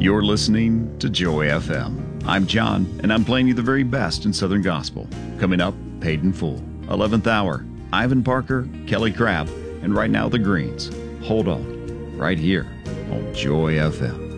You're listening to Joy FM. I'm John, and I'm playing you the very best in Southern Gospel. Coming up, Paid in Full, 11th Hour, Ivan Parker, Kelly Crabb, and right now the Greens. Hold on, right here on Joy FM.